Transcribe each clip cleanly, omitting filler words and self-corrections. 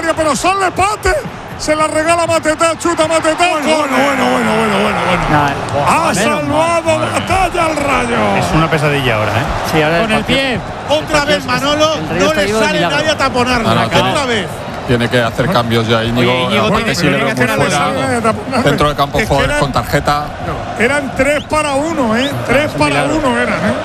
área, pero sale Pate. Se la regala Matetá, chuta Matetá. Bueno. Ha salvado Batalla al Rayo. Es una pesadilla ahora, ¿eh? Sí, ahora con el pie. Otra vez Manolo, no le sale nadie a taponarla. Otra vez. Tiene que hacer cambios ya Íñigo, porque si le veo muy fuera, dentro del campo jugadores con tarjeta. Eran 3 para 1, ¿eh? 3 para 1 eran, ¿eh?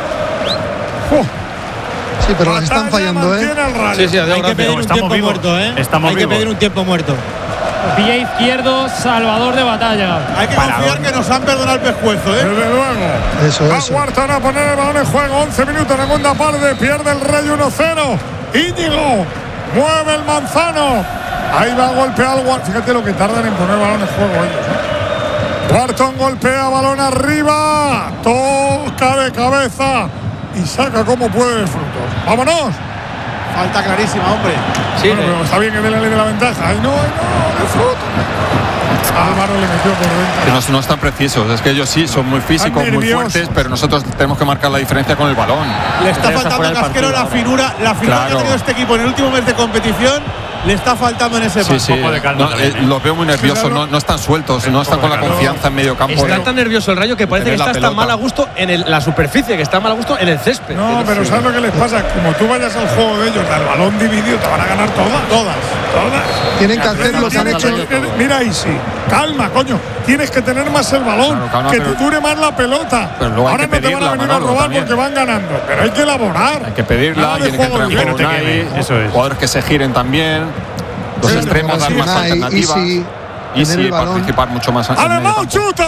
Sí, pero las están fallando, ¿eh? Sí, hay que pedir un tiempo muerto, ¿eh? Hay que pedir un tiempo muerto. Pie izquierdo, salvador de Batalla. Hay que confiar que nos han perdonado el pescuezo, ¿eh? Desde luego. Eso. Va Wharton a poner el balón en juego. 11 minutos, segunda parte. Pierde el Rayo 1-0. Íñigo mueve el Manzano. Ahí va a golpear al Wharton. Fíjate lo que tardan en poner el balón en juego ellos, ¿eh? Wharton golpea balón arriba. Toca de cabeza. Y saca como puede de frutos. ¡Vámonos! Falta clarísima, hombre. Sí, bueno, pero está bien que dé la ley de la ventaja. ¡Ay, no, de fruto! Álvaro le metió por dentro. Que no están precisos. Es que ellos sí son muy físicos, muy fuertes, pero nosotros tenemos que marcar la diferencia con el balón. Le está faltando a Casquero la finura que ha tenido este equipo en el último mes de competición. Le está faltando en ese paso. Un poco de calma los veo muy nerviosos, no están sueltos, no están con la confianza en medio campo. Está tan nervioso el Rayo que parece que está tan mal a gusto en la superficie, que está mal a gusto en el césped. No, pero ¿sabes lo que les pasa? Como tú vayas al juego de ellos, al balón dividido, te van a ganar todas. Tienen que hacer lo que han hecho. Mira ahí sí. Calma, coño. Tienes que tener más el balón, que te dure más la pelota. Ahora no te van a venir a robar porque van ganando, pero hay que elaborar. Hay que pedirla, tiene que entrar jugadores que se giren también. Los extremos dan más alternativas. Y participar mucho más. ¡Además, chuta!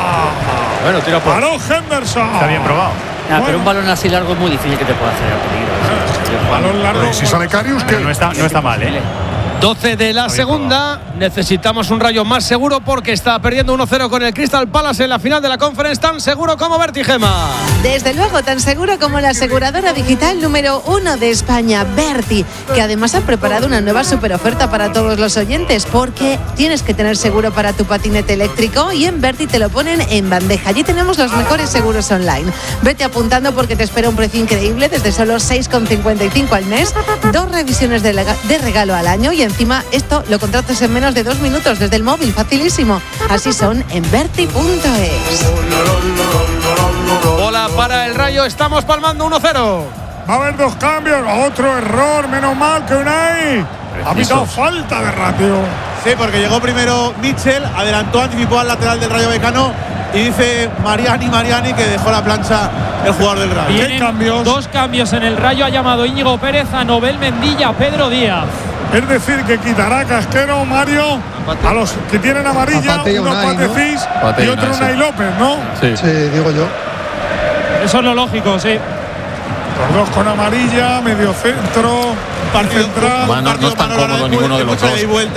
Bueno, tira por. Paró Henderson. Está bien probado. Pero un balón así largo es muy difícil que te pueda hacer peligro. Balón largo. Si sale Karius, que no está mal, ¿eh? 12 de la segunda. Necesitamos un Rayo más seguro porque está perdiendo 1-0 con el Crystal Palace en la final de la Conference. Tan seguro como Berti, Gema. Desde luego, tan seguro como la aseguradora digital número 1 de España, Berti, que además ha preparado una nueva super oferta para todos los oyentes, porque tienes que tener seguro para tu patinete eléctrico y en Berti te lo ponen en bandeja. Allí tenemos los mejores seguros online. Vete apuntando porque te espera un precio increíble desde solo 6,55 al mes, 2 revisiones de regalo al año y encima esto lo contratas en menos de 2 minutos desde el móvil, facilísimo. Así son en Berti.es. Bola para el Rayo, estamos palmando 1-0. Va a haber 2 cambios, otro error, menos mal que Unai ha pitado falta de ratio. Sí, porque llegó primero Mitchell, adelantó, anticipó al lateral del Rayo Vallecano y dice Mariani que dejó la plancha el jugador del Rayo. Vienen 2 cambios en el Rayo, ha llamado Íñigo Pérez a Nobel Mendilla, Pedro Díaz. Es decir, que quitará Casquero, Mario, a los que tienen amarilla, uno Patefis y otro Unai López, ¿no? Sí, digo yo. Eso es lo lógico, sí. Los 2 con amarilla, medio centro, central. No están cómodos ninguno de los dos.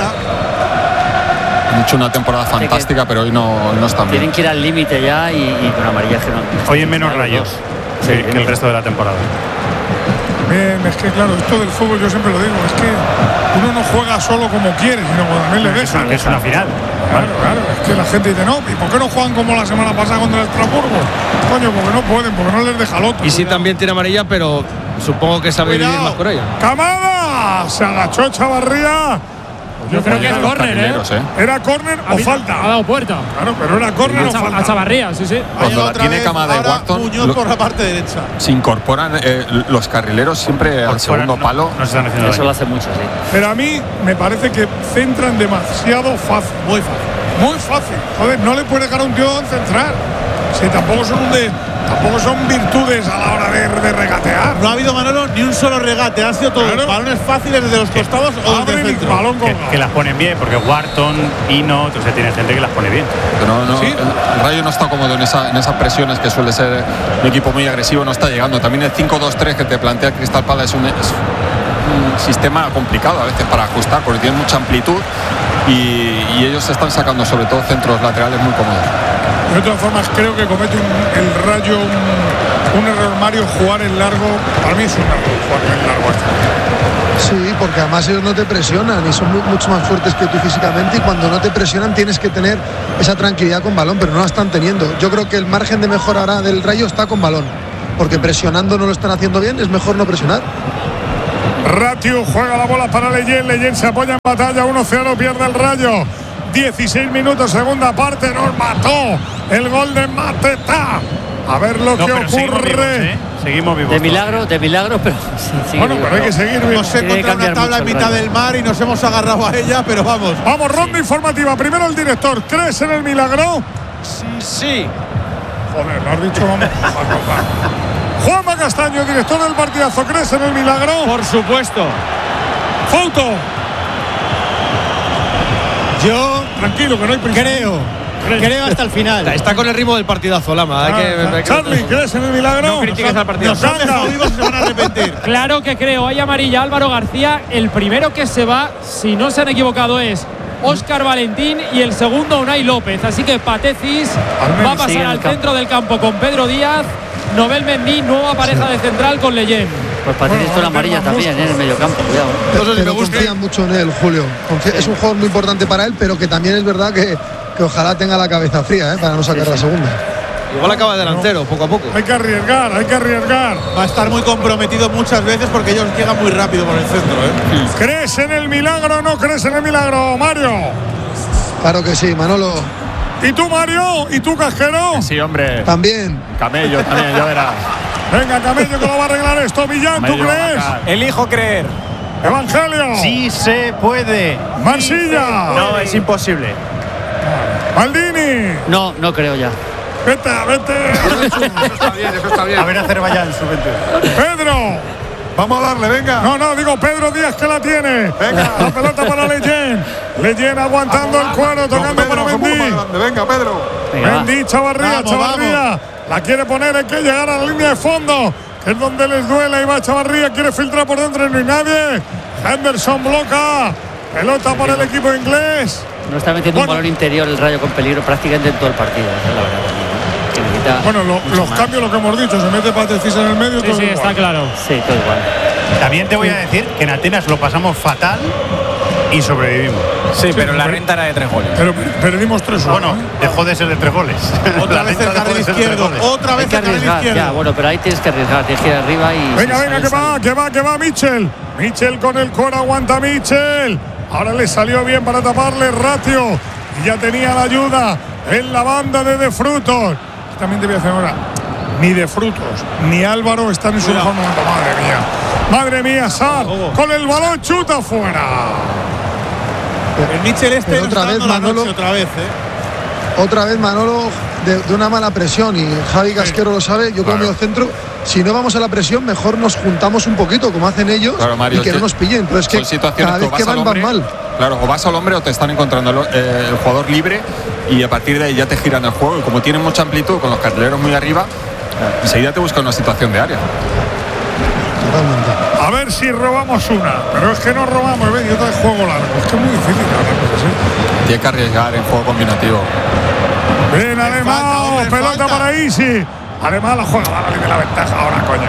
Han hecho una temporada fantástica, pero hoy no están bien. Tienen que ir al límite ya y con amarilla que no. Hoy en menos Rayos que el resto de la temporada. Bien, es que claro, esto del fútbol yo siempre lo digo, es que uno no juega solo como quiere, sino cuando también le dejan. Es una final. Claro, es que la gente dice, no, ¿y por qué no juegan como la semana pasada contra el Estrasburgo? Coño, porque no pueden, porque no les deja el otro. Y sí, también tiene amarilla, pero supongo que sabe vivir más con ella. ¡Camada! Se agachó Chavarría. Yo creo que es córner, ¿eh? ¿Era córner o falta? Ha dado puerta. Claro, pero era córner o falta. A Chavarría, sí. Cuando la tiene Camada de Wharton, Muñoz por la parte derecha. Se incorporan los carrileros siempre al segundo palo. No se están haciendo eso lo hace mucho, sí. Pero a mí me parece que centran demasiado fácil. Muy fácil. Joder, no le puede dejar a un tío centrar. Sí, tampoco son virtudes a la hora de regatear. No ha habido, Manolo, ni un solo regate. Han sido todos balones fáciles desde los costados o desde el centro. Balón que las ponen bien, porque Wharton, Hino, entonces tiene gente que las pone bien. Pero ¿sí? El Rayo no está cómodo en esas presiones que suele ser un equipo muy agresivo, no está llegando. También el 5-2-3 que te plantea el Crystal Palace es un sistema complicado a veces para ajustar, porque tiene mucha amplitud y ellos se están sacando sobre todo centros laterales muy cómodos. De todas formas, creo que comete el Rayo un error, Mario, jugar en largo. Para mí es un error jugar en largo. Sí, porque además ellos no te presionan y son mucho más fuertes que tú físicamente, y cuando no te presionan tienes que tener esa tranquilidad con balón, pero no la están teniendo. Yo creo que el margen de mejora ahora del Rayo está con balón, porque presionando no lo están haciendo bien, es mejor no presionar. Ratio juega la bola para Leyen. Leyen se apoya en batalla. 1-0, pierde el Rayo. 16 minutos, segunda parte. Nos mató el gol de Mateta. A ver lo que ocurre. Seguimos vivos. De milagro, pero sí, bueno, pero hay que seguir vivos. Nos encontramos una tabla en mitad del mar y nos hemos agarrado a ella, pero vamos. Vamos, ronda informativa. Primero el director. ¿Crees en el milagro? Sí. Joder, lo has dicho, vamos. Juanma Castaño, director del partidazo. ¿Crees en el milagro? Por supuesto. Foto. Yo Tranquilo, que no hay prisa. creo hasta el final. Está con el ritmo del partidazo, Lama. Charlie, ¿crees en el milagro? No critiques al partido. Nos han dejado vivos y se van a arrepentir. Claro que creo. Hay amarilla Álvaro García. El primero que se va, si no se han equivocado, es Óscar Valentín y el segundo Unai López. Así que Patecis va a pasar al centro del campo con Pedro Díaz. Nobel Mendy, nueva pareja de central con Leyen. Pues Patecis con la amarilla también en el mediocampo, cuidado. Pero confían mucho en él, Julio. Es un jugador muy importante para él, pero que también es verdad que ojalá tenga la cabeza fría para no sacar la segunda. Igual acaba delantero, poco a poco. Hay que arriesgar, hay que arriesgar. Va a estar muy comprometido muchas veces porque ellos llegan muy rápido por el centro. ¿Crees en el milagro o no crees en el milagro, Mario? Claro que sí, Manolo. ¿Y tú, Mario? ¿Y tú, Casquero? Sí, hombre. También. Camello también, ya verás. Venga, Camello, que lo va a arreglar esto. Millán, ¿tú crees? Elijo creer. Evangelio. Sí se puede. Mansilla. No, es imposible. Maldini. No creo ya. Vete. Eso está bien. A ver Azerbaiyán, sub-21. Pedro. Vamos a darle, venga. No, digo Pedro Díaz que la tiene. Venga. La pelota para Leyen. Leyen aguantando el cuero, tocando para Mendy. Venga, Pedro. Mendy, Chavarría. Vamos. La quiere poner, hay que llegar a la línea de fondo, que es donde les duele. Y va Chavarría, quiere filtrar por dentro y no hay nadie. Henderson bloca. Pelota para el equipo inglés. No está metiendo un balón interior el Rayo con peligro prácticamente en todo el partido. Esa es la verdad también, ¿no? Que necesita Bueno, los más. cambios, lo que hemos dicho, se mete Patecis en el medio. Sí, todo sí, igual. está claro. Sí, todo igual. También te voy a decir que en Atenas lo pasamos fatal y sobrevivimos. Sí, pero la renta era de 3 goles. Pero perdimos 3-1. Bueno, dejó de ser de 3 goles. Otra vez el carril izquierdo. Otra Hay vez que el carril arriesgar, ya, izquierdo. bueno, pero ahí tienes que arriesgar, tienes que ir arriba y. Venga, que va Mitchell. Mitchell con el core, aguanta Mitchell. Ahora le salió bien para taparle Ratio. Y ya tenía la ayuda en la banda de Frutos. También te voy a decir ahora, ni de Frutos ni Álvaro están en su mejor momento. Madre mía, Sar con el balón chuta fuera. El Mitchell Pero otra vez, Manolo. Otra vez Manolo de una mala presión y Javi Casquero lo sabe, yo como medio centro, si no vamos a la presión mejor nos juntamos un poquito como hacen ellos, Claro, Mario, y que no nos pillen, pero es que son situaciones cada vez que van mal. Claro, o vas al hombre o te están encontrando el jugador libre y a partir de ahí ya te giran el juego y como tienen mucha amplitud con los carrileros muy arriba, enseguida te buscan una situación de área. Totalmente. A ver si robamos una, pero es que no robamos, ¿ves? Y otra vez juego largo, es que es muy difícil ahora, así. Tiene que arriesgar en juego combinativo. Bien, Alemán, pelota para Isi. Alemán la juega, vale, de la ventaja ahora, coño.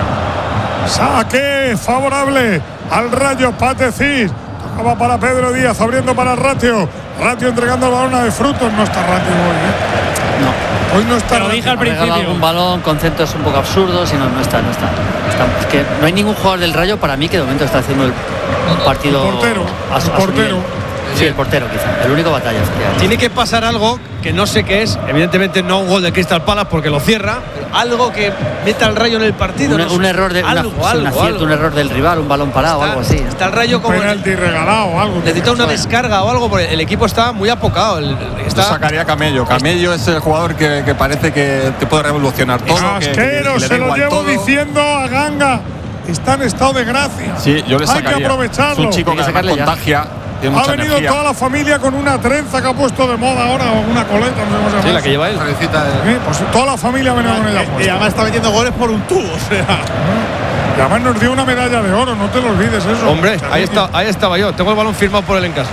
Saque favorable al Rayo. Patecis. Tocaba para Pedro Díaz, abriendo para Ratio. Ratio entregando el balón a de Frutos. No está Ratio hoy, No. Hoy no está. Te lo dije al principio. Un balón con centros un poco absurdos y no está. Es que no hay ningún jugador del Rayo para mí que de momento está haciendo el partido. El portero. a su portero. nivel. Sí, el portero quizá. El único batalla. Tiene que pasar algo que no sé qué es. Evidentemente no un gol de Crystal Palace porque lo cierra. Algo que meta al Rayo en el partido. Un error de un error del rival, un balón parado, algo así. Está el Rayo como penalti regalado, algo. Necesita una descarga o algo porque el equipo está muy apocado. Yo sacaría Camello. Camello es el jugador que parece que te puede revolucionar todo. Casquero, se lo llevo todo. diciendo a Ganga. Está en estado de gracia. Sí, yo le sacaría. Hay que aprovecharlo. Es un chico que además contagia. Tiene Ha mucha venido energía. toda la familia con una trenza que ha puesto de moda ahora, o una coleta, no sé cómo se llama. Sí, la que lleva él. Sí, pues toda la familia ha venido con ella. Y además está metiendo goles por un tubo. O sea. Y además nos dio una medalla de oro, no te lo olvides eso. Hombre, ahí estaba yo. Tengo el balón firmado por él en casa.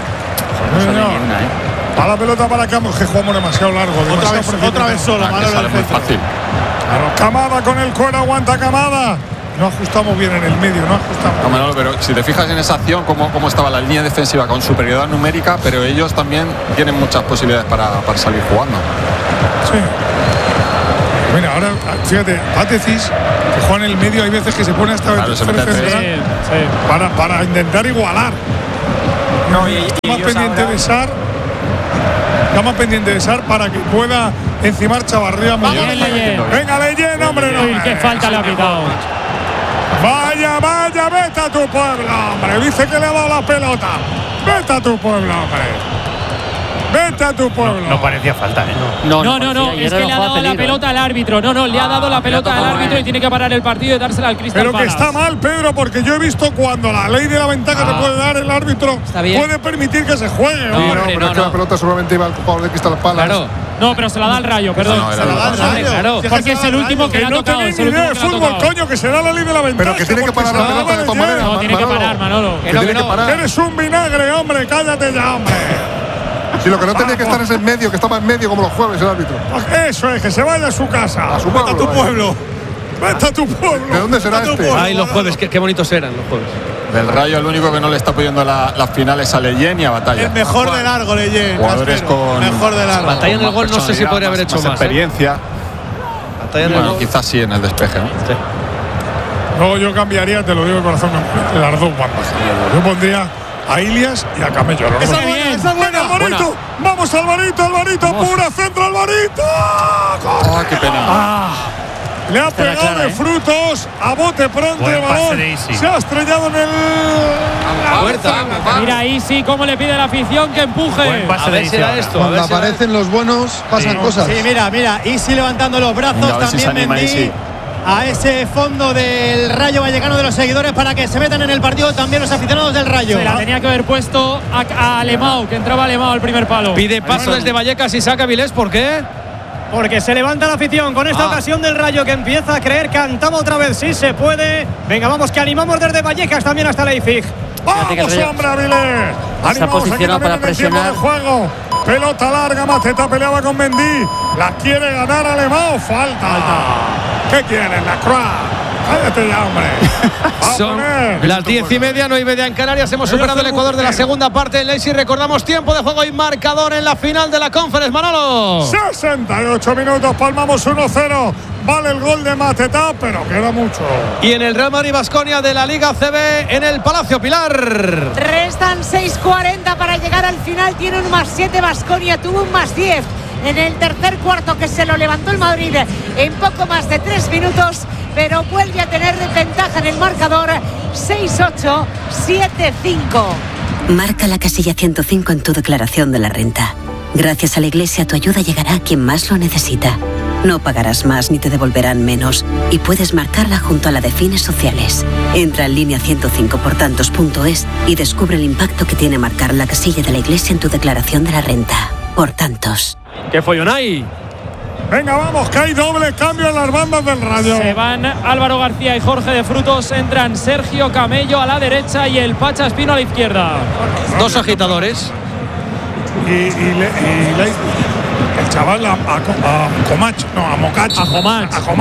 A la pelota para Campos, que jugamos demasiado largo. Otra vez solo, Que Manolo, sale al muy centro. fácil. Camada con el cuero, aguanta Camada. No ajustamos bien en el medio, no ajustamos. No, Manolo, pero si te fijas en esa acción, cómo estaba la línea defensiva con superioridad numérica, pero ellos también tienen muchas posibilidades para salir jugando. Sí. Mira, ahora, fíjate, Patecis, Se juega en el medio, hay veces que se pone hasta Claro, se mete central para intentar igualar. No, y Está más ellos pendiente ahora- de Sar. Está más pendiente de Sar para que pueda encimar Chavarría. Bien, Leyen. Venga, Leyen, hombre, no. Uy, qué falta le ha pitado. Vaya, vete a tu pueblo, hombre. Dice que le ha dado la pelota. Vete a tu pueblo, hombre. Vete a tu pueblo. No parecía falta, ¿eh? No, parecía, y es era que una le ha jugada dado la peligro, pelota al árbitro. No, le ha dado la pelota al árbitro y tiene que parar el partido y dársela al Crystal Pero que Palace. está mal, Pedro, porque yo he visto cuando la ley de la ventaja te puede dar el árbitro, Está bien. puede permitir que se juegue. No, hombre. hombre, pero es que la pelota seguramente iba al jugador de Crystal Palace. Claro. No, pero se la da al Rayo, perdón. No, era Se la da al Rayo. Claro. Porque es el último que Que le ha no tocado. tenéis Es ni el idea último de que le ha fútbol, tocado. coño, que se da la ley de la ventaja. Pero que tiene que porque parar se la da pelota de todas Leyen. maneras. No, tiene que Manolo. parar, Manolo. Que tiene que parar. Eres un vinagre, hombre, cállate ya, hombre. Si lo que no tenía que estar es en medio, que estaba en medio como los jueves el árbitro. Eso es, que se vaya a su casa. A su pueblo. A tu pueblo. Vete a tu pueblo. ¿De dónde será A tu este? pueblo. Ay, los jueves, qué bonitos eran los jueves. Del Rayo, el único que no le está pudiendo las finales a Leyen y a Batalla. El mejor de largo, Leyen. Jugadores Castero. con- Mejor de largo. Batalla en el Más gol, no sé si personalidad, podría haber hecho más. experiencia. Batalla en el Bueno, gol. quizás sí en el despeje, ¿no? Sí. No, yo cambiaría, te lo digo de corazón, las dos bandas. Yo pondría a Ilias y a Camello. Los Esa dos. es buena, esa es Venga, buena. Alvarito. Vamos, Alvarito, pura centro, Alvarito. Ah, qué pena. Le ha Esta era pegado clara, de ¿eh? frutos a bote pronto Buen el pase balón. de Isi. Se ha estrellado en el. Puerta. Mira ahí sí cómo le pide la afición que empuje. Buen pase A de ver Isi si era ahora. esto. A Cuando ver si era aparecen los buenos, pasan cosas. Sí, mira, Isi levantando los brazos, Venga, a ver si se también anima Mendy Isi. a ese fondo del Rayo Vallecano de los seguidores para que se metan en el partido también los aficionados del Rayo. Se la tenía que haber puesto a Alemão, que entraba Alemão al primer palo. Pide paso desde Vallecas y saca Vilés, ¿por qué? Porque se levanta la afición con esta ocasión del Rayo que empieza a creer, cantaba otra vez, sí se puede. Venga, vamos, que animamos desde Vallecas también hasta Leipzig. ¡Vamos, que el Rayo hombre, Avilés! Animamos aquí posicionado también para en el tiempo de presionar. juego. Pelota larga, Mateta peleaba con Mendy. La quiere ganar Alemão. Falta. ¿Qué quieren? La Croix. Cállate ya, hombre. Va a Son poner. las 10:30, 9:30 en Canarias. Hemos superado el Ecuador de la segunda parte en Leipzig. Recordamos tiempo de juego y marcador en la final de la Conference, Manolo. 68 minutos, palmamos 1-0. Vale el gol de Mateta, pero queda mucho. Y en el Real Madrid Baskonia de la Liga CB en el Palacio Pilar. Restan 6:40 para llegar al final. Tiene un +7 Baskonia, tuvo un +10 en el tercer cuarto que se lo levantó el Madrid en poco más de 3 minutos, pero vuelve a tener ventaja en el marcador 6-8, 7-5. Marca la casilla 105 en tu declaración de la renta. Gracias a la Iglesia, tu ayuda llegará a quien más lo necesita. No pagarás más ni te devolverán menos y puedes marcarla junto a la de fines sociales. Entra en línea 105portantos.es y descubre el impacto que tiene marcar la casilla de la Iglesia en tu declaración de la renta. Por tantos. ¿Qué follón hay? Venga, vamos, que hay doble cambio en las bandas del Rayo. Se van Álvaro García y Jorge de Frutos. Entran Sergio Camello a la derecha y el Pacha Espino a la izquierda. Dos agitadores. El chaval a Comach, no, a Mocach. A Comach. A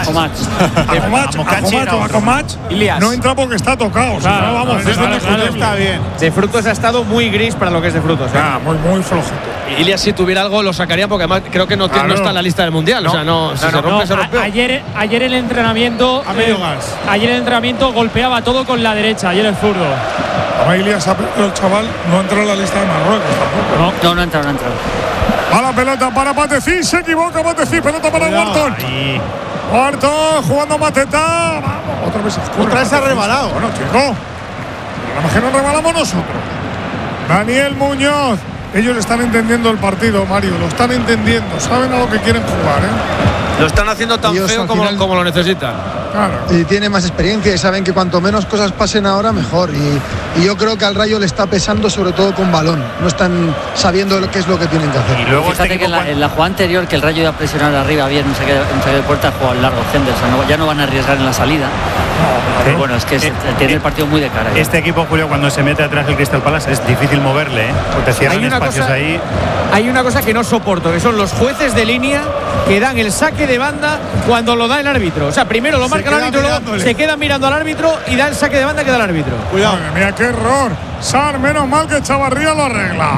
Comach Ilias. no entra porque está tocado. Si no, vamos, es indiscutible. Está bien. De Frutos ha estado muy gris para lo que es de Frutos. Muy flojito. Ilias, si tuviera algo, lo sacaría porque además creo que no está en la lista del mundial. O sea, no, si se rompe, se rompe. Ayer el entrenamiento. A medio gas. Ayer el entrenamiento golpeaba todo con la derecha. Ayer el zurdo. A Ilias ha perdido el chaval, no entró en la lista de Marruecos tampoco. No ha entrado. Va la pelota para Patecín, se equivoca Patecín, pelota para Wharton. Wharton jugando Mateta. Vamos, otra vez Otra vez se ha rebalado. Bueno, chico, a lo mejor nos rebalamos nosotros. Daniel Muñoz. Ellos están entendiendo el partido, Mario, lo están entendiendo, saben a lo que quieren jugar, ¿eh? Lo están haciendo tan Ellos, feo al como final, lo necesitan. Claro. Y tiene más experiencia y saben que cuanto menos cosas pasen ahora, mejor. Y yo creo que al Rayo le está pesando sobre todo con balón. No están sabiendo qué es lo que tienen que hacer. Y luego Fíjate que en la jugada anterior, que el Rayo iba a presionar arriba bien en saque de puerta, jugó al largo Henderson. Ya no van a arriesgar en la salida. Pero bueno, es que tiene el partido muy de cara. Este equipo, Julio, cuando se mete atrás del Crystal Palace es difícil moverle, ¿eh? Porque cierran Hay una espacios cosa- ahí. Hay una cosa que no soporto, que son los jueces de línea que dan el saque de banda cuando lo da el árbitro. O sea, primero lo Se marca el queda árbitro, luego mirándole. se queda mirando al árbitro y da el saque de banda que da el árbitro. Cuidado. Madre mía, qué error. Sar, menos mal que Chavarría lo arregla.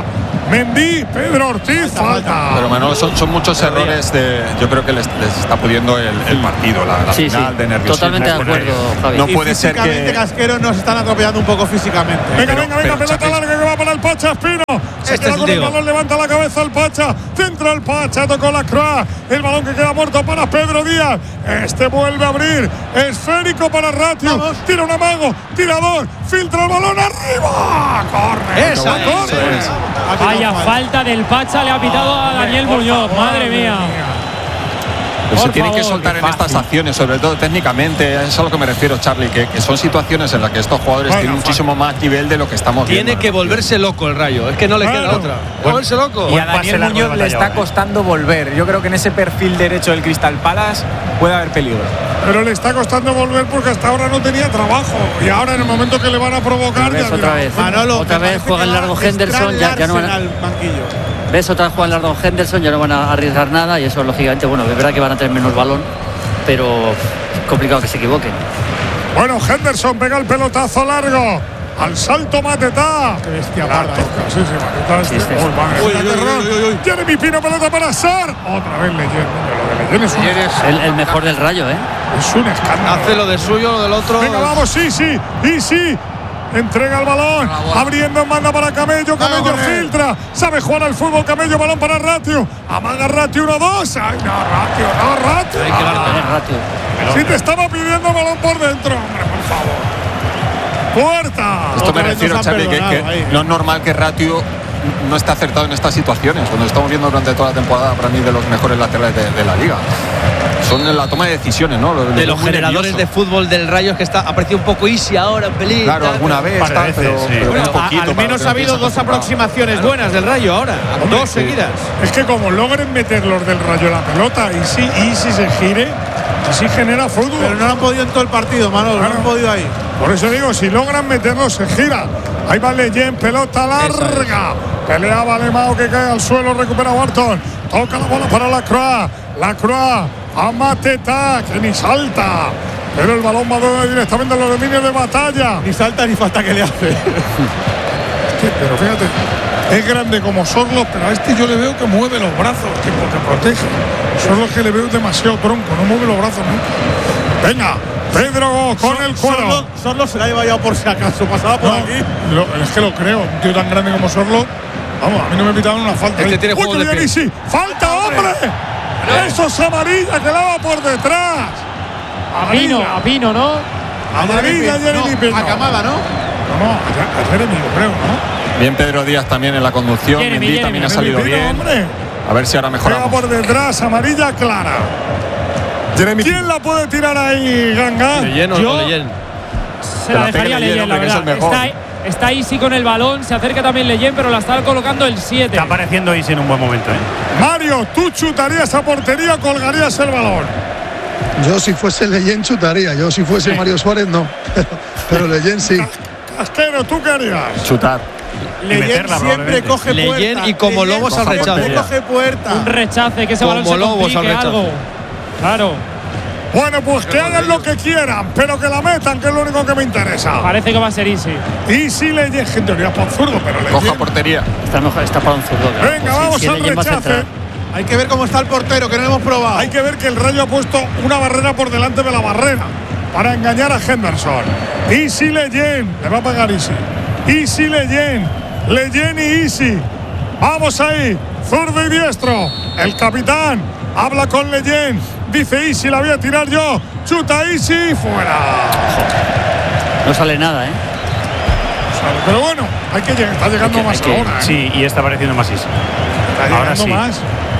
Mendy, Pedro Ortiz, falta. Pero Manolo, son muchos errores yo creo que les está pudiendo el partido, la final de nerviosismo. Totalmente de acuerdo, Javi. No puede ser que Casquero nos están atropellando un poco físicamente. Venga, pelota larga que va para el Pacha Espino. Se queda con el balón, levanta la cabeza el Pacha. Centra el Pacha, tocó la Croix. El balón que queda muerto para Pedro Díaz. Este vuelve a abrir. Esférico para Ratio. Tira un amago, tirador, filtra el balón arriba. Corre. Esa es. Vaya falta del Pacha, le ha pitado a Daniel Muñoz. Madre mía. Pues se tienen que soltar en estas acciones, sobre todo técnicamente, es a lo que me refiero, Charlie, que son situaciones en las que estos jugadores tienen muchísimo más nivel de lo que estamos viendo. Tiene que volverse loco el Rayo, es que no le queda otra. Volverse loco. Y a Daniel Muñoz le está costando volver. Yo creo que en ese perfil derecho del Crystal Palace puede haber peligro. Pero le está costando volver porque hasta ahora no tenía trabajo. Y ahora en el momento que le van a provocar otra vez juega el largo Henderson, ya no van a... ¿Ves? Otra vez juega el largo Henderson, ya no van a arriesgar nada. Y eso lógicamente, bueno, es verdad que van a tener menos balón, pero es complicado que se equivoquen. Bueno, Henderson pega el pelotazo largo. Al salto Matetá. Qué bestia parda. Jeremy Pino, pelota para Sar. Otra vez Leyen. Es el mejor del Rayo, ¿eh? Es un escándalo. Hace lo de suyo, lo del otro. Venga, vamos, sí. Entrega el balón, abriendo en banda para Camello. Camello filtra, sabe jugar al fútbol. Camello, balón para Ratio. Amaga Ratio, 1-2. Ay, no, Ratio. Hay que Ratio. Si te estaba pidiendo balón por dentro, hombre, por favor. Puerta. Esto me refiero, Charlie, que no es normal que Ratio no esté acertado en estas situaciones. Cuando estamos viendo durante toda la temporada, para mí, de los mejores laterales de la liga. Son en la toma de decisiones, ¿no? De los generadores de fútbol del Rayo, es que ha aparecido un poco easy ahora en peligro. Claro, alguna vez, pero bueno, un poquito. Al menos ha habido dos aproximaciones buenas del Rayo ahora, dos seguidas. Es que como logren meter los del Rayo la pelota y si se gire, así genera fútbol. Pero no lo han podido en todo el partido, Manolo, no han podido ahí. Por eso digo, si logran meterlo, se gira. Ahí va Leyen, pelota larga. Pelea Valemao que cae al suelo, recupera Barton. Toca la bola para la Croix. A Matetá, que ni salta. Pero el balón va directamente a los dominios de Batalla. Ni salta ni falta que le hace. Pero fíjate, es grande como Sorloth, pero a este yo le veo que mueve los brazos, porque protege. Sorloth que le veo demasiado tronco, no mueve los brazos nunca. Venga, Pedro con el cuero. Sorloth se la ha llevado por si acaso, pasaba por aquí. Es que lo creo, un tío tan grande como Sorloth. Vamos, a mí no me pitaron una falta. Este tiene juego de pie. Sí. ¡Falta, hombre! Eso es amarilla que la va por detrás. A Pino, ¿no? Amarilla, Jeremy Pino. A Camada, ¿no? No, a Jeremy, creo, ¿no? Bien Pedro Díaz también en la conducción. Mendy también ha salido bien. Hombre. A ver si ahora mejoramos. Pega por detrás, amarilla clara. ¿Quién la puede tirar ahí, Ganga? Leyen o no Leyen. Se la dejaría Leyen, la verdad. Está Isi con el balón, se acerca también Leyen, pero la está colocando el 7. Está apareciendo Isi en un buen momento, ¿eh? Mario, ¿tú chutarías a portería o colgarías el balón? Yo si fuese Leyen chutaría, yo si fuese Mario Suárez no. Pero Leyen sí. Casquero, ¿tú qué harías? Chutar. Leyen siempre coge puerta. Leyen y como Lobos al rechace. Coge puerta. Un rechace, que ese balón se complique algo. Claro. Bueno, pues que hagan lo que quieran, pero que la metan, que es lo único que me interesa. Parece que va a ser Isi. Isi Leyen, en teoría para un zurdo, pero Leyen. Coja portería. Está para un zurdo. Venga, pues vamos al rechace. Hay que ver cómo está el portero, que no lo hemos probado. Hay que ver que el Rayo ha puesto una barrera por delante de la barrera para engañar a Henderson. Isi Leyen, le va a pagar Isi. Isi Leyen y Isi. Vamos ahí, zurdo y diestro. El capitán habla con Leyen. Dice Isi, la voy a tirar yo. Chuta Isi, fuera. No sale nada, ¿eh? Pero bueno, está llegando más ahora. ¿eh? Sí, y está apareciendo más Isi. Está llegando más.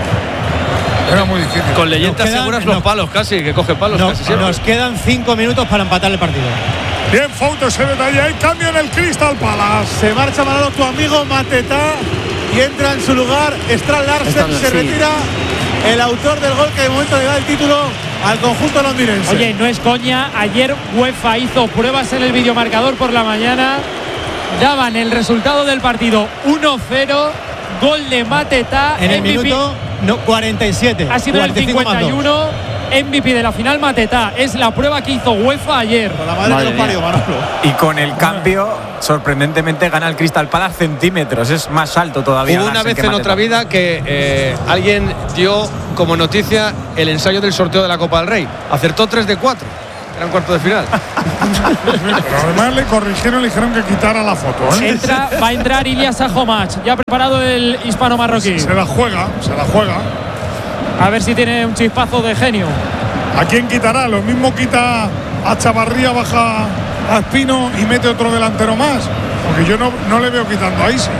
Era muy difícil. Con Leyen te aseguras los palos casi, que coge palos casi siempre. Nos quedan 5 minutos para empatar el partido. Bien, Fouto ese detalle ahí. Cambia en el Crystal Palace. Se marcha Manolo, tu amigo Matetá, y entra en su lugar Strand Larsen. Se retira el autor del gol que de momento le da el título al conjunto londinense. Oye, no es coña. Ayer UEFA hizo pruebas en el videomarcador por la mañana. Daban el resultado del partido 1-0. Gol de Matetá en el minuto 47. Ha sido el 51. MVP de la final Matetá. Es la prueba que hizo UEFA ayer. Con la madre que lo parió, Manolo. Y con el cambio, sorprendentemente gana el Crystal Palace centímetros. Es más alto todavía. Hubo una vez en otra vida que alguien dio como noticia el ensayo del sorteo de la Copa del Rey. Acertó 3 de 4. Eran cuartos de final. Pero además le corrigieron, le dijeron que quitara la foto. Va a entrar Ilyas Ahomac. Ya ha preparado el hispano-marroquí. Se la juega. A ver si tiene un chispazo de genio. ¿A quién quitará? Lo mismo quita a Chavarría, baja a Espino y mete otro delantero más. Porque yo no le veo quitando a Isi.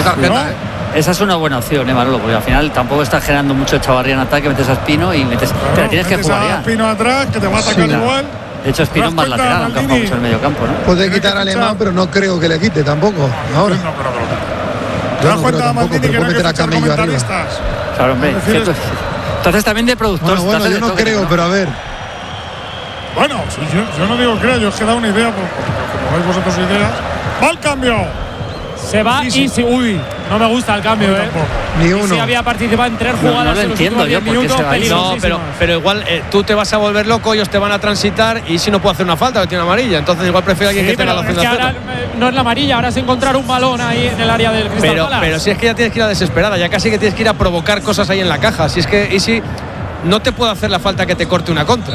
Esa es una buena opción, Manolo, porque al final tampoco está generando mucho Chavarría en ataque, metes a Espino y metes. Pero tienes que jugar ya. Espino atrás, que te va a atacar igual. De hecho, Espino es más lateral, aunque ha jugado mucho en el medio campo, ¿no? Puede quitar a Alemán, pero no creo que le quite tampoco. Ahora. No, pero ¿Te das cuenta, Maldini, que no hay que fichar comentaristas? Claro, hombre. Entonces también de productor. Bueno, yo no creo, pero a ver. Bueno, si yo no digo creo, yo os he dado una idea, como veis vosotros ideas. ¡Va el cambio! Se va Isi. Uy, no me gusta el cambio, Ni uno. Isi había participado en 3 jugadas no lo en los entiendo últimos 10 minutos. No, pero igual tú te vas a volver loco, ellos te van a transitar y si no puede hacer una falta, que tiene amarilla. Entonces igual prefiero a alguien que tenga la opción de hacerlo. Ahora no es la amarilla, ahora es encontrar un balón ahí en el área del Crystal Palace. Pero si es que ya tienes que ir a desesperada, ya casi que tienes que ir a provocar cosas ahí en la caja. Si es que Isi no te puede hacer la falta que te corte una contra.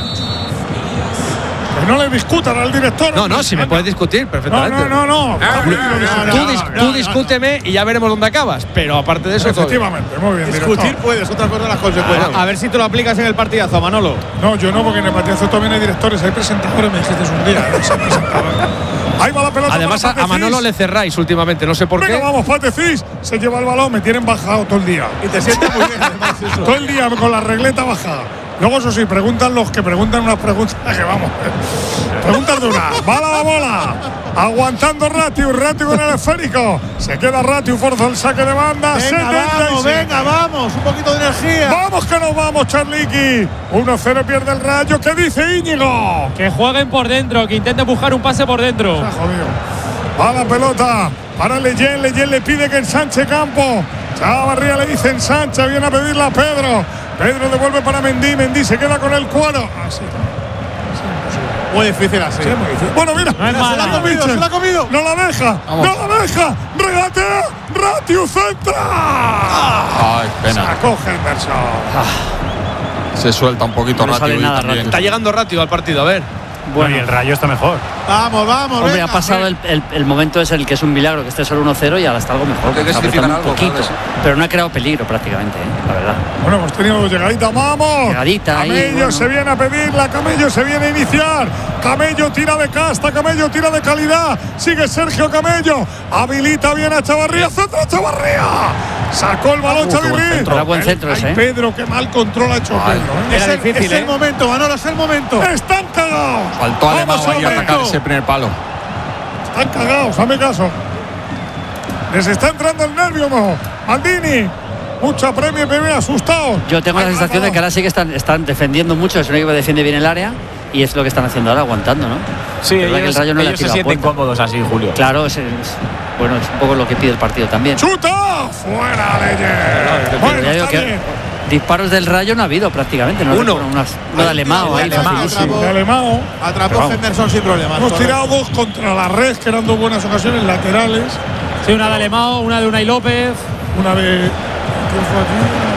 Que no le discutan al director. No, si me puedes discutir perfectamente. No. Tú discúteme y ya veremos dónde acabas. Pero aparte de eso, efectivamente, muy bien. Discutir puedes, otra cosa las consecuencias. A ver si te lo aplicas en el partidazo, Manolo. No, yo no, porque en el partidazo también hay directores, hay presentadores, me dijiste un día. Ahí va la pelota. Además, a Manolo le cerráis últimamente, no sé por qué. Vamos, Patecís, se lleva el balón, me tienen bajado todo el día. Y te sientes muy bien, además, eso. Todo el día con la regleta bajada. Luego, eso sí, preguntan los que preguntan unas preguntas que vamos. Preguntas duras. Va la bola. Aguantando Ratiu con el esférico. Se queda Ratiu, forza el saque de banda. Venga, vamos. Un poquito de energía. Vamos que nos vamos, Charliqui. 1-0 pierde el Rayo. ¿Qué dice Íñigo? Que jueguen por dentro, que intenten buscar un pase por dentro. Se ha jodido. Va la pelota para Leyen. Leyen le pide que ensanche campo. Chavarría le dice ensancha. Viene a pedirla a Pedro. Pedro devuelve para Mendy. Mendy se queda con el cuero. Así. Muy difícil así. Sí, muy difícil. Bueno, mira. Se la ha comido. No la deja. Vamos. No la deja. Regatea. Ratiu centra. Ay, pena. Sacó Henderson. Se suelta un poquito No sale Ratiu nada, también. Está llegando rápido al partido, a ver. Bueno, y el Rayo está mejor. Vamos. Hombre, venga, ha pasado el momento ese en el que es un milagro que esté solo 1-0 y ahora está algo mejor. Hay que Está significar apretando un algo, poquito, ¿sabes? pero no ha creado peligro prácticamente, la verdad. Bueno, hemos tenido llegadita, vamos. Llegadita ahí, Camello bueno. se viene a pedirla, Camello se viene a iniciar. Camello tira de casta, Camello tira de calidad. Sigue Sergio Camello. Habilita bien a Chavarría. Centra Chavarría. Sacó el balón Chavarría. Era buen centro ese, ¿eh? Pedro, qué mal control ha hecho Pedro. Es difícil, es el momento, Manolo, es el momento. Están cagados. Faltó a Alemão ahí a Alberto. atacar ese primer palo. Están cagados, hazme caso. Les está entrando el nervio, Maldini. Mucha premio, asustados. Yo tengo la sensación de que ahora sí que están defendiendo mucho. Es un equipo que defiende bien el área y es lo que están haciendo ahora, aguantando, ¿no? Sí, Pero ellos, el Rayo no le ha ellos se tirado sienten puerta. cómodos así, Julio. Claro, bueno, es un poco lo que pide el partido también. ¡Chuta! ¡Fuera de Pero Bueno, ya digo está que bien. disparos del Rayo no ha habido prácticamente. No Uno. Uno de Alemão ahí, facilísimo. De Alemão. Atrapó Henderson sin problemas. Hemos tirado dos contra la red, que eran dos buenas ocasiones laterales. Sí, una de Alemão, una de Unai López. Una de. ¿Quién fue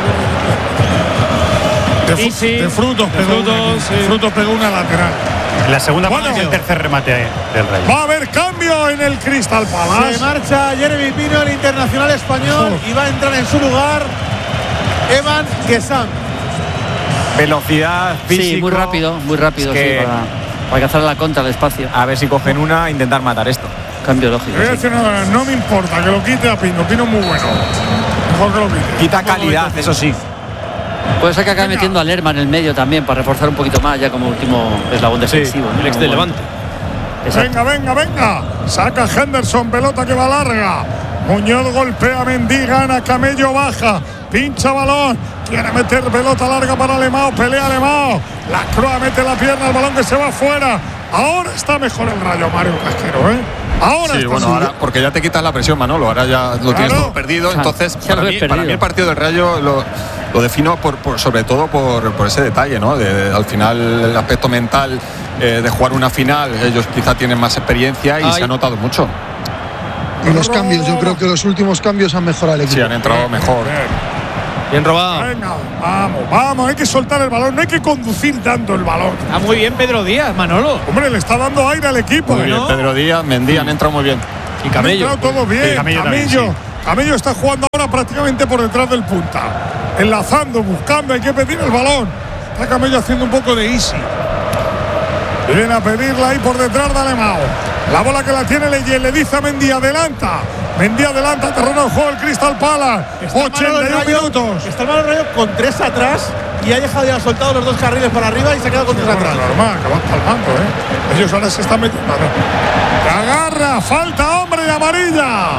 aquí? Isi. De Frutos. De Frutos, sí. Frutos pegó una lateral. En la segunda Bueno. parte, el tercer remate del Rayo. Va a haber cambio en el Crystal Palace. Se marcha Jeremy Pino, el internacional español, y va a entrar en su lugar Evan Gesam. Velocidad, físico. Sí, muy rápido, Es que- sí, para alcanzar la contra al espacio. A ver si cogen una, intentar matar esto. Cambio Le lógico. voy a Sí. decir nada, no me importa que lo quite a Pino. Pino es muy bueno. Mejor que lo quite. Quita calidad, eso sí. Puede ser que acabe metiendo a Lerma en el medio también para reforzar un poquito más ya como último eslabón defensivo. ¿no? El ex de Levante. Exacto. Venga. Saca Henderson, pelota que va larga. Muñoz golpea a Mendy, gana, Camello baja, pincha balón, quiere meter pelota larga para Alemão, pelea Alemão. La Croa mete la pierna, el balón que se va fuera. Ahora está mejor el Rayo, Mario Casquero, ¿eh? Ahora sí, bueno, ahora, porque ya te quitas la presión, Manolo, ahora ya lo tienes todo perdido. Entonces, para mí el partido del Rayo lo defino sobre todo por ese detalle, ¿no? Al final, el aspecto mental de jugar una final, ellos quizá tienen más experiencia y se ha notado mucho. Y los cambios, yo creo que los últimos cambios han mejorado el equipo. Sí, han entrado mejor. Bien robado. Venga, vamos, hay que soltar el balón, no hay que conducir dando el balón. Está muy bien Pedro Díaz, Manolo. Hombre, le está dando aire al equipo. Muy bien, Pedro Díaz, Mendy han entrado muy bien. Y Camello. Han entrado todos bien. Sí, Camello también, sí. Camello está jugando ahora prácticamente por detrás del punta. Enlazando, buscando, hay que pedir el balón. Está Camello haciendo un poco de easy. Viene a pedirla ahí por detrás de Alemão. La bola que la tiene Leyen, le dice a Mendy, adelanta. Mendy adelanta, terreno de juego el Crystal Palace. 81 minutos. Está el Rayo con 3 atrás y ha dejado ya soltado los 2 carriles para arriba y se ha quedado con 3 atrás. Normal, que van palmando, Ellos ahora se están metiendo. Que agarra, falta hombre y amarilla.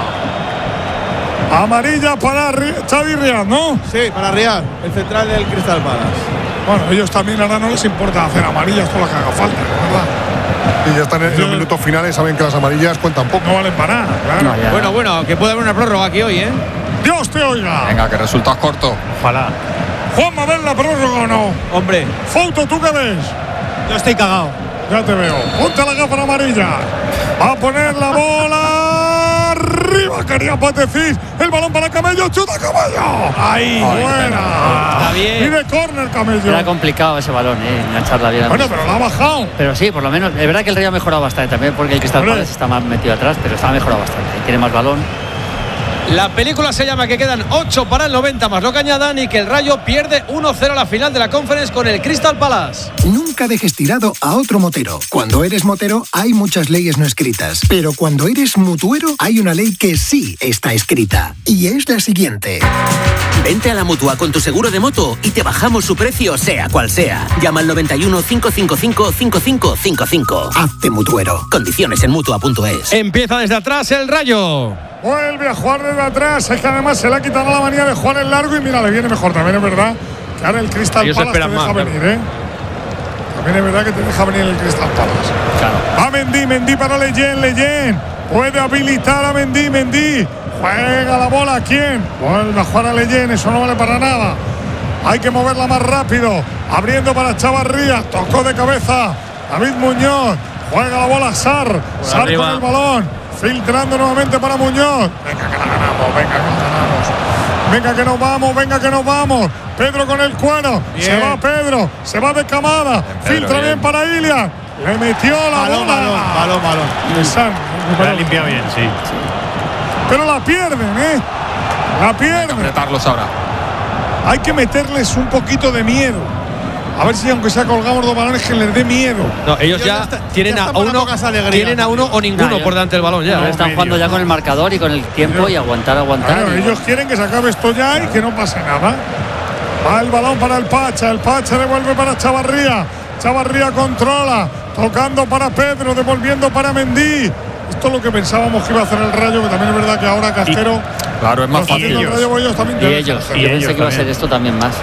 Amarilla para Xavi Riad, ¿no? Sí, para Riad, el central del Crystal Palace. Bueno, ellos también ahora no les importa hacer amarillas por la que haga falta, ¿verdad? Y ya están en los minutos finales, saben que las amarillas cuentan poco. No valen para nada, claro. No, bueno, que puede haber una prórroga aquí hoy, ¿eh? Dios te oiga. Venga, que resultas corto. Ojalá. Juanma, ¿ves la prórroga o no? Hombre. Fouto, ¿tú qué ves? Yo estoy cagado. Ya te veo. Ponte la gafa amarilla. Va a poner la bola arriba. Quería Patecís. El balón para Camello. ¡Chuta Camello! ¡Ahí! ¡Buena! Está bien. Pide córner, Camello. Era complicado ese balón, engancharla bien. Bueno, pero la ha bajado. Pero sí, por lo menos. Es verdad que el Rayo ha mejorado bastante también, porque el Crystal Palace está más metido atrás, pero está mejorado bastante. Tiene más balón. La película se llama que quedan 8 para el 90 más lo que añadan y que el Rayo pierde 1-0 a la final de la Conference con el Crystal Palace. Nunca dejes tirado a otro motero. Cuando eres motero hay muchas leyes no escritas, pero cuando eres mutuero hay una ley que sí está escrita y es la siguiente. Vente a la Mutua con tu seguro de moto y te bajamos su precio sea cual sea. Llama al 91 555 5555. Hazte mutuero. Condiciones en Mutua.es. Empieza desde atrás el Rayo. Vuelve a jugar desde atrás. Es que además se le ha quitado la manía de jugar en largo y mira, le viene mejor también, es verdad. Que ahora el Crystal Palace te deja venir, También es verdad que te deja venir el Crystal Palace. Claro. Va Mendy para Leyen. Puede habilitar a Mendy. Juega la bola, ¿a quién? Vuelve a jugar a Leyen, eso no vale para nada. Hay que moverla más rápido. Abriendo para Chavarría. Tocó de cabeza David Muñoz. Juega la bola Sar. Sar con el balón. Filtrando nuevamente para Muñoz. Venga que la ganamos, venga que nos vamos. Pedro con el cuero. Bien. Se va Pedro. Se va de camada. Filtra bien para Ilian. Le metió la bola. Balón. La ha limpiado bien, sí. Pero la pierden, La pierden. Hay que apretarlos ahora. Hay que meterles un poquito de miedo. A ver si aunque sea colgamos 2 balones que les dé miedo. No, ellos ya tienen a uno o ninguno por delante del balón ya. Están jugando ya con el marcador y con el tiempo y aguantar. Claro, ellos quieren que se acabe esto ya y que no pase nada. Va el balón para el Pacha devuelve para Chavarría. Chavarría controla, tocando para Pedro, devolviendo para Mendy. Esto es lo que pensábamos que iba a hacer el Rayo, que también es verdad que ahora Casquero. Claro, es más fácil. Ellos también. Y ellos. Yo pensé que iba a ser esto también más.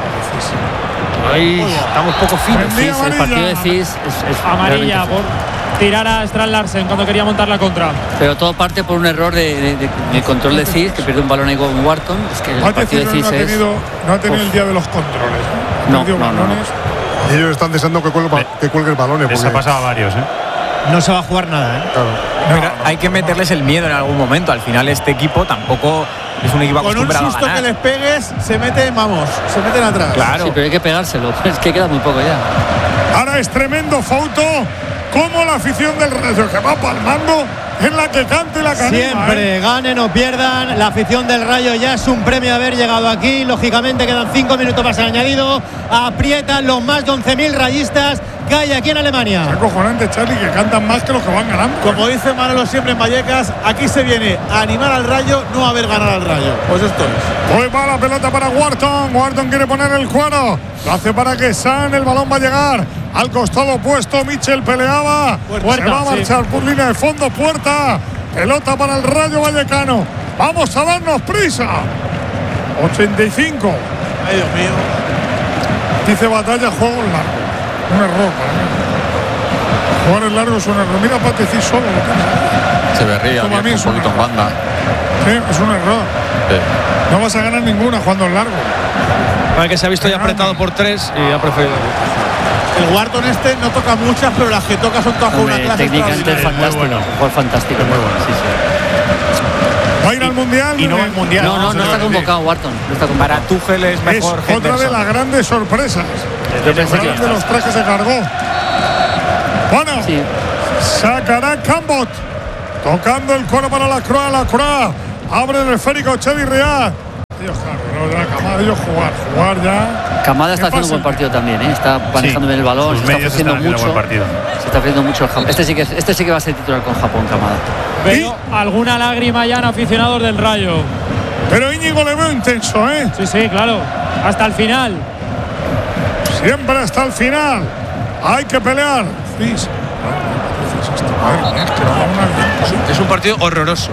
Ahí estamos poco finos. El partido de Cis es amarilla por tirar a Strand Larsen cuando quería montar la contra. Pero todo parte por un error de control de Cis, que pierde un balón ahí con Wharton. Es que el partido de Cis no ha tenido el día de los controles. No. Y ellos están deseando que cuelgue el balón. Les ha pasado a varios, No se va a jugar nada, Claro. Pero hay que meterles el miedo en algún momento. Al final este equipo tampoco es un equipo acostumbrado a ganar. Con un susto que les pegues, se meten atrás. Claro. Sí, pero hay que pegárselo. Es que queda muy poco ya. Ahora es tremendo Fouto. Como la afición del Rayo que va palmando en la que cante la canima. Siempre ganen o pierdan, la afición del Rayo ya es un premio haber llegado aquí. Lógicamente quedan 5 minutos más añadido. Aprietan los más de 11.000 rayistas que hay aquí en Alemania. Es acojonante, Charlie, que cantan más que los que van ganando. Como dice Manolo siempre en Vallecas, aquí se viene a animar al Rayo, no a ver ganar al Rayo. Pues esto es. Pues va la pelota para Wharton. Wharton quiere poner el cuero. Lo hace para que San, el balón va a llegar al costado opuesto. Mitchell peleaba. Se va a marchar por línea de fondo. Puerta. Pelota para el Rayo Vallecano. Vamos a darnos prisa. 85. Ay, Dios mío. Dice Batalla, juego en largo. Un error para mí. Jugar en largo es un error. Mira, Patecís solo. Echeverría, un poquito en banda. Sí, es un error. Sí. No vas a ganar ninguna jugando en largo. Para que se ha visto ya apretado por 3 y ha preferido. El Wharton no toca muchas, pero las que toca son todas con una clase. Técnicamente es fantástico. Muy bueno. Fue fantástico. Muy bueno. Sí, sí. ¿Va a ir al Mundial? Y no va al Mundial. No está convocado Wharton. No está convocado. Para Tuchel es mejor. Es otra de las grandes sorpresas. Yo pensé que de los 3 que se cargó. Bueno, sí. Sacará Cambot. Tocando el coro para la Croix. Abre el esférico Chedi Riad. Dios, claro, de la Camada, ellos jugar ya. Camada está haciendo un buen partido también, ¿eh? Está manejando bien el balón, se está ofreciendo mucho. Se está ofreciendo mucho el Japón. Este sí que va a ser titular con Japón, Camada. Pero alguna lágrima ya en aficionados del Rayo. Pero Íñigo le veo intenso, ¿eh? Sí, claro. Hasta el final. Siempre hasta el final. Hay que pelear. Es un partido horroroso.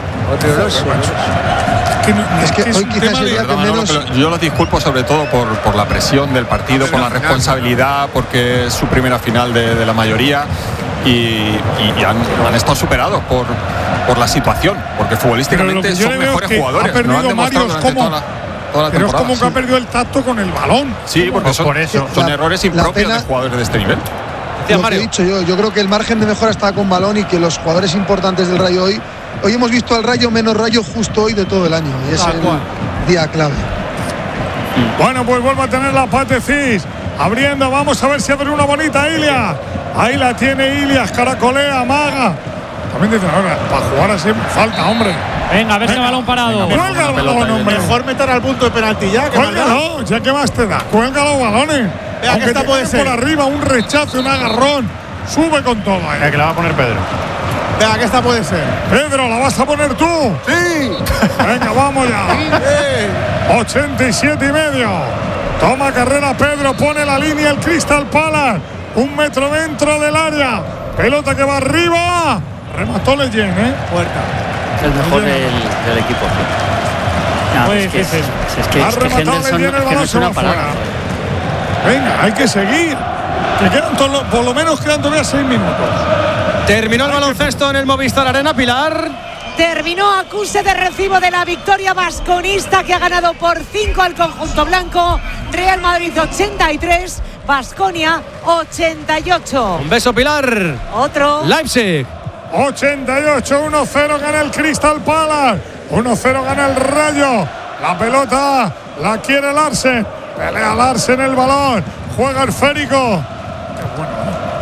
Es que hoy quizás sería que menos. Yo los disculpo sobre todo por la presión del partido, por la responsabilidad, porque es su primera final de la mayoría y han estado superados por la situación, porque futbolísticamente son mejores jugadores. Ha perdido Mario toda la pero es como que ha perdido el tacto con el balón. Sí, porque son errores impropios de jugadores de este nivel. Lo que he dicho yo creo que el margen de mejora está con balón y que los jugadores importantes del Rayo hoy hemos visto al Rayo menos Rayo justo hoy de todo el año y es el día clave. Bueno, pues vuelve a tener la Patecís abriendo, vamos a ver si abre una bonita Ilia. Ahí la tiene Ilias, caracolea, amaga. También dice, ahora, para jugar así falta, hombre. Venga, a ver ese balón parado. Cuelga el balón, hombre. Mejor meter al punto de penalti ya. Cuélgalo, ya que más te da. Cuelga los balones. Vea que esta puede ser por arriba, un rechazo, un agarrón. Sube con todo ahí. Que la va a poner Pedro. Vea que esta puede ser. Pedro, ¿la vas a poner tú? Sí. Venga, vamos ya. 87,5. Toma carrera Pedro, pone la línea el Crystal Palace. 1 metro dentro del área. Pelota que va arriba. Remató Leyen, Puerta. Es el mejor del equipo. Es que Henderson no es una parada. Venga, hay que seguir. Que quedan por lo menos quedan todavía 6 minutos. Terminó el baloncesto en el Movistar Arena, Pilar. Terminó acuse de recibo de la victoria vasconista que ha ganado por 5 al conjunto blanco. Real Madrid 83, Baskonia 88. Un beso, Pilar. Otro. Leipzig 88, 1-0 gana el Crystal Palace. 1-0 gana el Rayo. La pelota la quiere Larsen. Pelea Larsen el balón. Juega el Férico. Qué bueno.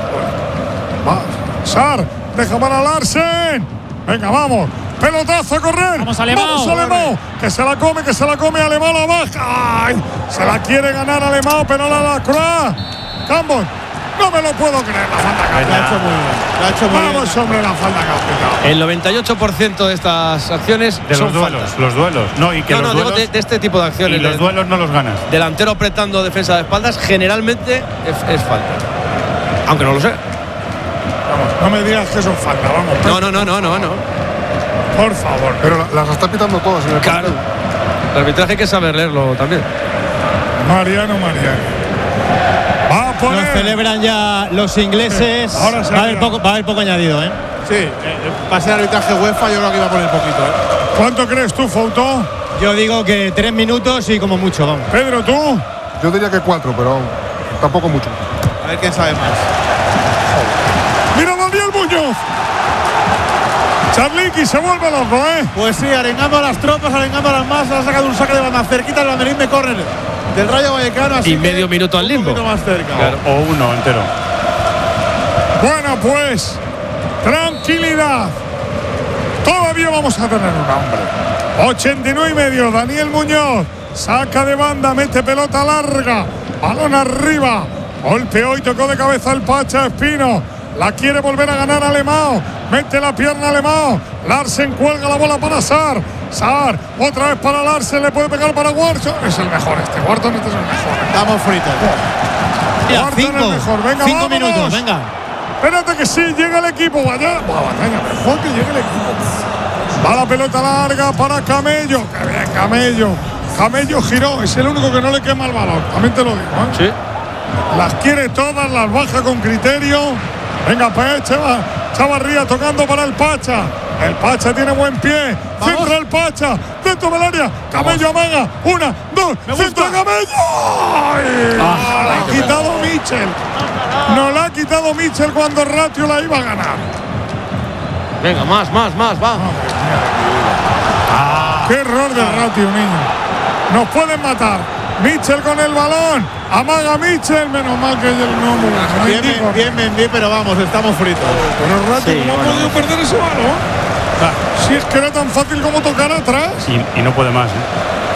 Va. Sar, deja para Larsen. Venga, vamos. Pelotazo a correr. Vamos, Alemão. Que se la come. Alemão la baja. Ay, se la quiere ganar Alemão, pero la Croix. Cambot. No me lo puedo creer, la falta. La ha hecho muy bien. Vamos, hombre, la falta que El 98% de estas acciones de son los duelos. faltas. Los duelos. No, y que los duelos, digo de este tipo de acciones. Y los duelos no los ganas. Delantero apretando defensa de espaldas, generalmente es falta. Aunque no lo sé. Vamos, no me digas que son falta, vamos. No. Por favor. Pero las está pitando todas en el claro. El arbitraje hay que saber leerlo también. Mariano. Va a poner. Lo celebran ya los ingleses. Ahora va a haber poco añadido, Sí, va a ser arbitraje UEFA, yo creo que iba a poner poquito, ¿Cuánto crees tú, Fouto? Yo digo que 3 minutos y como mucho, vamos. Pedro, ¿tú? Yo diría que 4, pero tampoco mucho. A ver quién sabe más. Mira Daniel Muñoz. Charliqui se vuelve loco, Pues sí, arengando a las tropas, arengando a las masas. Ha sacado un saque de banda cerquita el banderín de córner del Rayo Vallecano. Así y medio minuto al limbo. Más cerca. Claro, o uno entero. Bueno, pues tranquilidad. Todavía vamos a tener un hombre. 89,5. Daniel Muñoz saca de banda, mete pelota larga, balón arriba. Golpeó y tocó de cabeza el Pacha Espino. La quiere volver a ganar Alemão. Mete la pierna Alemão. Larsen cuelga la bola para Sar. Otra vez para Larsen. Le puede pegar para Wharton. Es el mejor este. Wharton este es el mejor. Estamos fritos. Wharton es el mejor. Venga, 5 minutos, venga. Espérate que sí, llega el equipo. Vaya, mejor que llegue el equipo. Va la pelota larga para Camello. Que bien, Camello. Camello giró. Es el único que no le quema el balón. También te lo digo, Sí. Las quiere todas, las baja con criterio. Venga, pues, Chavarría tocando para el Pacha. El Pacha tiene buen pie. Centra el Pacha. Dentro del área. Camello amaga. 1, 2. Centra Camello. La ha quitado Mitchell. No la ha quitado Mitchell cuando Ratio la iba a ganar. Venga, más, va. Qué error de Ratio, niño. Nos pueden matar. Mitchell con el balón. Amaga Mitchell. Menos mal que no. Bien Mendy, pero vamos, estamos fritos. Pero Ratio, ¿cómo ha podido perder ese balón? Si es que era tan fácil como tocar atrás. Y no puede más, ¿eh?